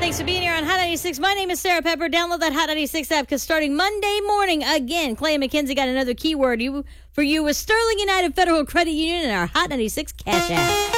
Thanks for being here on Hot 96. My name is Sarah Pepper. Download that Hot 96 app because starting Monday morning, again, Clay and McKenzie got another keyword for you with Sterling United Federal Credit Union and our Hot 96 Cash App.